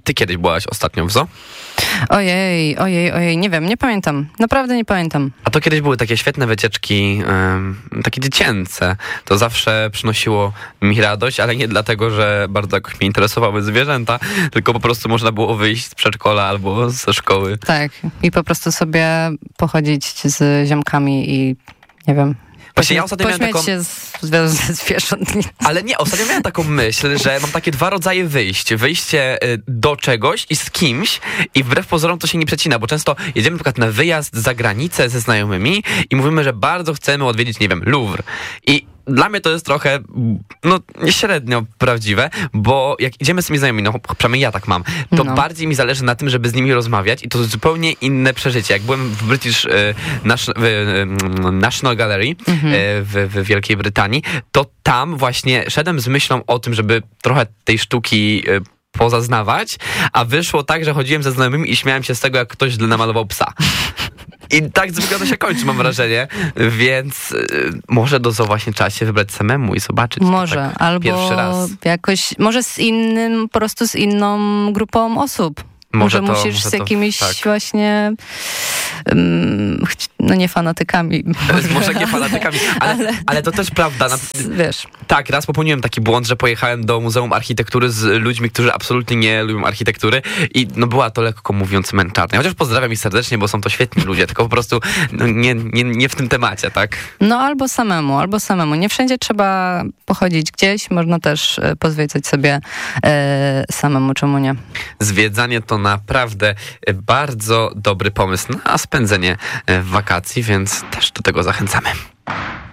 ty kiedyś byłaś ostatnio w zoo? Ojej, nie wiem, nie pamiętam. Naprawdę nie pamiętam. A to kiedyś były takie świetne wycieczki, takie dziecięce. To zawsze przynosiło mi radość, ale nie dlatego, że bardzo jakoś mnie interesowały zwierzęta, tylko po prostu można było wyjść z przedszkola albo ze szkoły. Tak, i po prostu sobie pochodzić z ziomkami i nie wiem... Właśnie ja ostatnio miałem taką... się ze zwierząt. Ale nie, ostatnio miałem taką myśl, że mam takie dwa rodzaje wyjść. Wyjście do czegoś i z kimś i wbrew pozorom to się nie przecina, bo często jedziemy na przykład na wyjazd za granicę ze znajomymi i mówimy, że bardzo chcemy odwiedzić, nie wiem, Louvre. I dla mnie to jest trochę, średnio prawdziwe, bo jak idziemy z tymi znajomymi, przynajmniej ja tak mam, to bardziej mi zależy na tym, żeby z nimi rozmawiać i to jest zupełnie inne przeżycie. Jak byłem w British National Gallery w Wielkiej Brytanii, to tam właśnie szedłem z myślą o tym, żeby trochę tej sztuki pozaznawać, a wyszło tak, że chodziłem ze znajomymi i śmiałem się z tego, jak ktoś źle namalował psa. I tak zwykle to się kończy, mam wrażenie, więc może do zoo właśnie trzeba się wybrać samemu i zobaczyć. Może, tak albo pierwszy raz. Jakoś, może z innym, po prostu z inną grupą osób. Może musisz z jakimiś właśnie, nie fanatykami. Może nie fanatykami, ale to też prawda. Wiesz. Tak, raz popełniłem taki błąd, że pojechałem do Muzeum Architektury z ludźmi, którzy absolutnie nie lubią architektury i była to lekko mówiąc męczarnia. Chociaż pozdrawiam ich serdecznie, bo są to świetni ludzie, tylko po prostu nie w tym temacie, tak? Albo samemu. Nie wszędzie trzeba pochodzić gdzieś, można też pozwiedzać sobie samemu, czemu nie? Zwiedzanie to naprawdę bardzo dobry pomysł na spędzenie wakacji, więc też do tego zachęcamy.